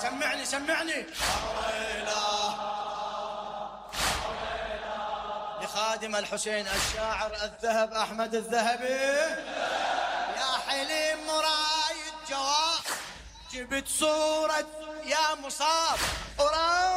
سمعني سمعني. لخادم الحسين الشاعر الذهب أحمد الذهبي. يا حليم مرايد جواب، جبت صورة يا مصاب